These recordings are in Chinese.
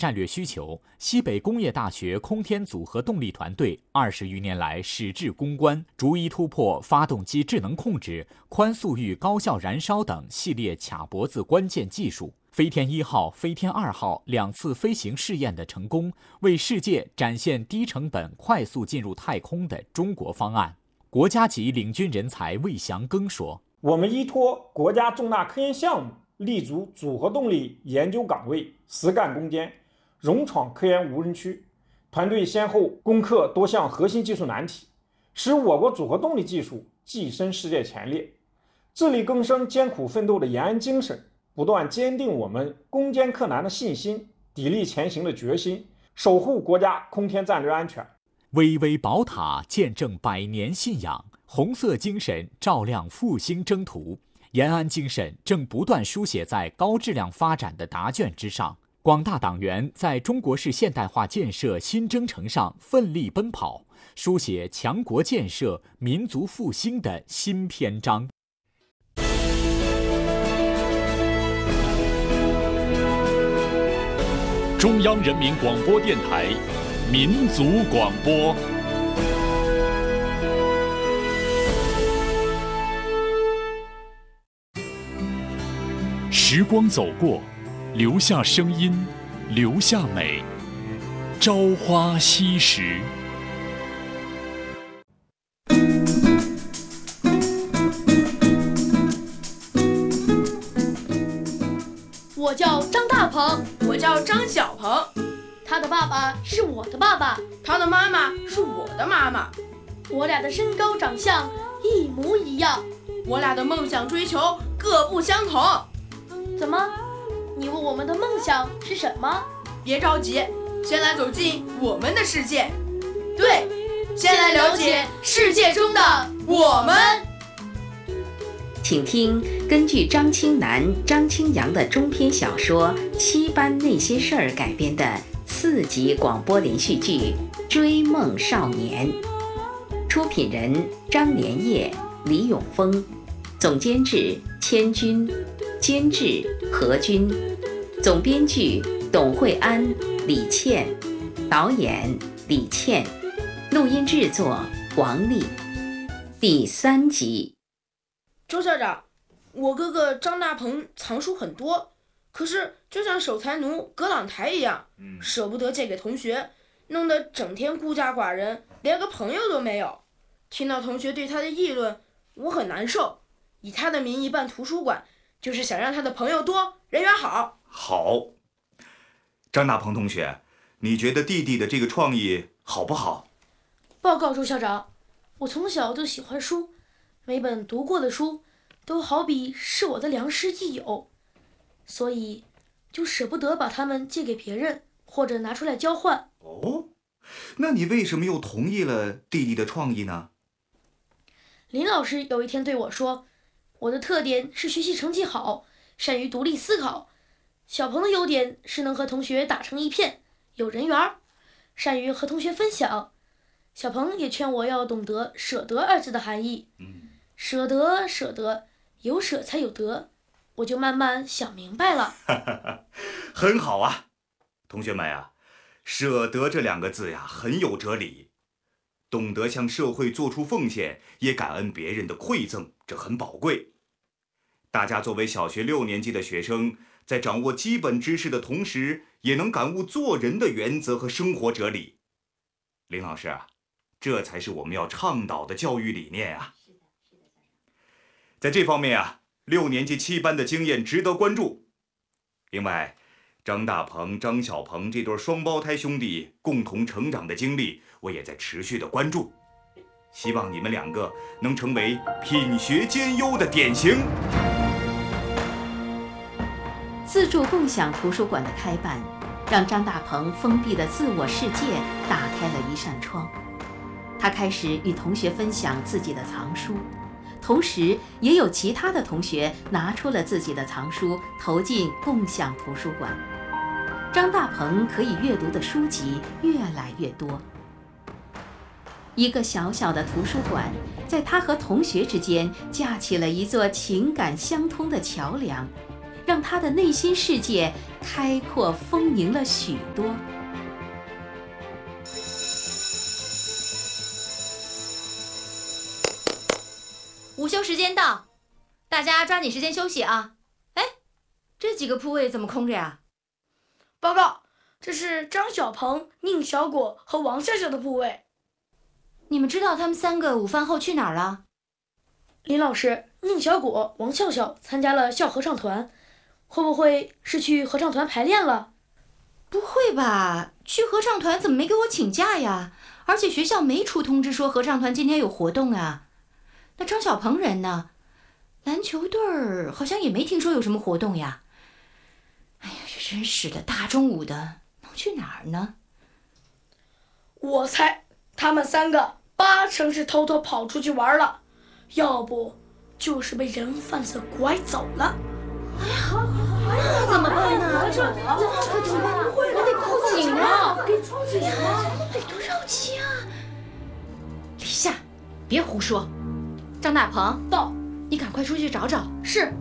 战略需求，西北工业大学空天组合动力团队20余年来矢志攻关，逐一突破发动机智能控制、宽速域高效燃烧等系列卡脖子关键技术。飞天1号、飞天2号2次飞行试验的成功，为世界展现低成本、快速进入太空的中国方案。国家级领军人才魏祥庚说：“ 我们依托国家重大科研项目，立足组合动力研究岗位，实干攻坚，勇闯科研无人区。团队先后攻克多项核心技术难题，使我国组合动力技术跻身世界前列。自力更生、艰苦奋斗的延安精神，不断坚定我们攻坚克难的信心，砥砺前行的决心，守护国家空天战略安全。 巍巍宝塔见证100年信仰，红色精神照亮复兴征途。延安精神正不断书写在高质量发展的答卷之上。广大党员在中国式现代化建设新征程上奋力奔跑，书写强国建设、民族复兴的新篇章。 中央人民广播电台民族广播。时光走过，留下声音，留下美。朝花夕拾。 我叫张大鹏， 我叫张小鹏。 他的爸爸是我的爸爸， 他的妈妈是我的妈妈。 我俩的身高长相一模一样， 我俩的梦想追求各不相同。 怎么？你问我们的梦想是什么？ 别着急，先来走进我们的世界。对，先来了解世界中的我们。 请听根据张青南、张青阳的中篇小说《七班那些事儿》改编的4集广播连续剧《追梦少年》，出品人张连业、李永峰，总监制千军，监制何军，总编剧董惠安、李倩，导演李倩，录音制作王丽。第3集。 周校长，我哥哥张大鹏藏书很多，可是就像守财奴葛朗台一样，舍不得借给同学，弄得整天孤家寡人，连个朋友都没有。听到同学对他的议论，我很难受。以他的名义办图书馆，就是想让他的朋友多，人缘好。 好，张大鹏同学，你觉得弟弟的这个创意好不好？ 报告周校长，我从小就喜欢书，每本读过的书都好比是我的良师益友，所以就舍不得把它们借给别人，或者拿出来交换。 哦，那你为什么又同意了弟弟的创意呢？ 林老师有一天对我说，我的特点是学习成绩好，善于独立思考。小鹏的优点是能和同学打成一片，有人缘，善于和同学分享。小鹏也劝我要懂得舍得2字的含义。舍得，舍得，有舍才有得。我就慢慢想明白了。 很好啊，同学们啊，舍得这2个字呀，很有哲理。懂得向社会做出奉献，也感恩别人的馈赠，这很宝贵。大家作为小学6年级的学生，在掌握基本知识的同时，也能感悟做人的原则和生活哲理。林老师啊，这才是我们要倡导的教育理念啊。在这方面啊，6年级7班的经验值得关注。另外，张大鹏、张小鹏这对双胞胎兄弟共同成长的经历，我也在持续的关注。希望你们2个能成为品学兼优的典型。 自助共享图书馆的开办，让张大鹏封闭的自我世界打开了一扇窗。他开始与同学分享自己的藏书，同时也有其他的同学拿出了自己的藏书投进共享图书馆。张大鹏可以阅读的书籍越来越多。一个小小的图书馆，在他和同学之间架起了一座情感相通的桥梁，让让他的内心世界开阔丰盈了许多。 午休时间到，大家抓紧时间休息啊！哎，这几个铺位怎么空着呀？ 报告，这是张小鹏、宁小果和王笑笑的铺位。 你们知道他们3个午饭后去哪儿了？ 林老师，宁小果、王笑笑参加了校合唱团，会不会是去合唱团排练了？ 不会吧？去合唱团怎么没给我请假呀？而且学校没出通知说合唱团今天有活动啊。那张小鹏人呢？篮球队儿好像也没听说有什么活动呀。哎呀，这真是的，大中午的能去哪儿呢？ 我猜他们3个8成是偷偷跑出去玩了，要不就是被人贩子拐走了。 那怎么办呢？这怎么办？我得报警啊！给报警啊！得多着急啊！李夏，别胡说。张大鹏， 到， 你赶快出去找找。 是。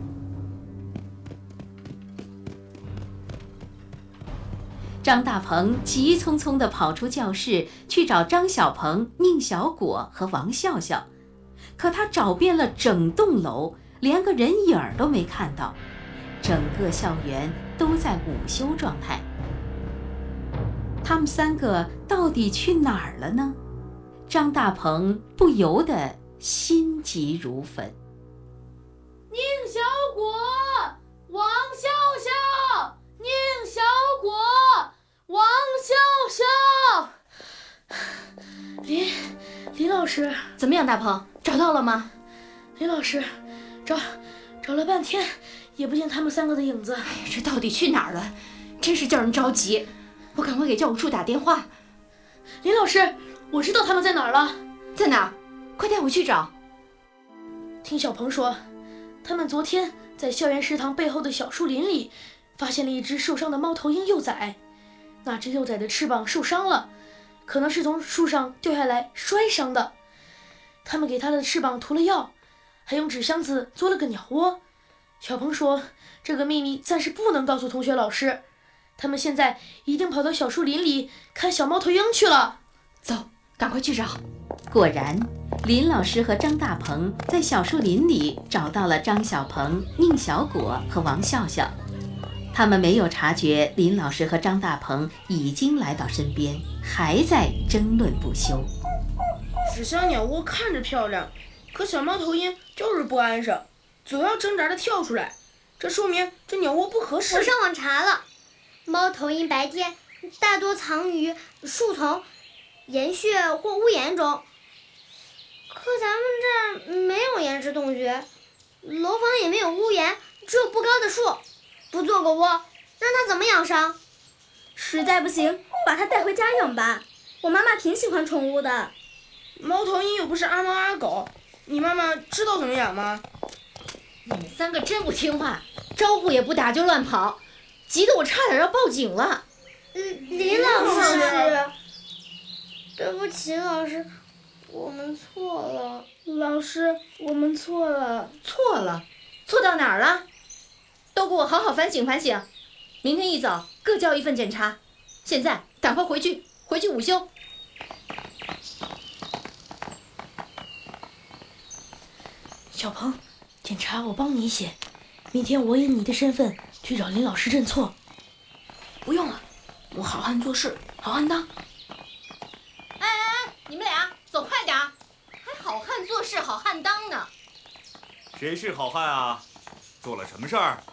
张大鹏急匆匆地跑出教室去找张小鹏、宁小果和王笑笑，可他找遍了整栋楼，连个人影儿都没看到。整个校园都在午休状态。他们3个到底去哪儿了呢？张大鹏不由得心急如焚。 宁小果、王笑笑，宁小果、王笑笑。林老师， 怎么样，大鹏？找到了吗？ 林老师，找了半天，也不见他们3个的影子。 哎呀，这到底去哪儿了？真是叫人着急。我赶快给教务处打电话。 林老师，我知道他们在哪儿了。 在哪儿？快带我去找。 听小鹏说，他们昨天在校园食堂背后的小树林里发现了一只受伤的猫头鹰幼崽。那只幼崽的翅膀受伤了，可能是从树上掉下来摔伤的。他们给它的翅膀涂了药，还用纸箱子做了个鸟窝。小鹏说，这个秘密暂时不能告诉同学老师，他们现在一定跑到小树林里看小猫头鹰去了。 走，赶快去找。 果然，林老师和张大鹏在小树林里找到了张小鹏、宁小果和王笑笑。他们没有察觉林老师和张大鹏已经来到身边，还在争论不休。 纸箱鸟窝看着漂亮，可小猫头鹰就是不安生，总要挣扎着跳出来，这说明这鸟窝不合适。 我上网查了，猫头鹰白天大多藏于树丛、岩穴或屋檐中，可咱们这儿没有岩石洞穴，楼房也没有屋檐，只有不高的树，不做个窝，让它怎么养伤？ 实在不行，把它带回家养吧。我妈妈挺喜欢宠物的。 猫头鹰又不是阿猫阿狗，你妈妈知道怎么养吗？ 你们3个真不听话，招呼也不打就乱跑，急得我差点要报警了。 林老师，对不起，老师，我们错了。 老师，我们错了。 错了？错到哪儿了？都给我好好反省反省，明天一早各交一份检查。现在赶快回去午休。 小鹏，检查我帮你写，明天我以你的身份去找林老师认错。 不用了，我好汉做事好汉当。 哎，你们俩走快点，还好汉做事好汉当呢。 谁是好汉啊？做了什么事儿？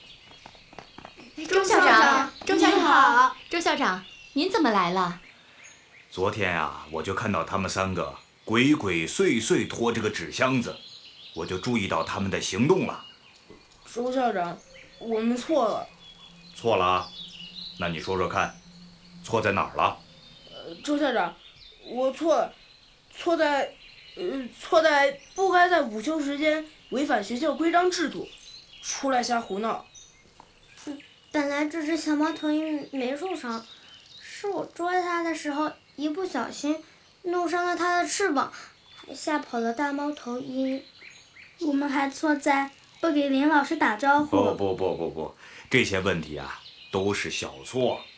周校长，周校长好。周校长，您怎么来了？ 昨天啊，我就看到他们3个鬼鬼祟祟拖着个纸箱子，我就注意到他们的行动了。 周校长，我们错了。 错了啊？那你说说看，错在哪儿了？ 周校长，我错了，错在不该在午休时间违反学校规章制度，出来瞎胡闹。 本来这只小猫头鹰没受伤，是我捉它的时候一不小心弄伤了它的翅膀，还吓跑了大猫头鹰。 我们还错在不给林老师打招呼。 不，这些问题啊都是小错。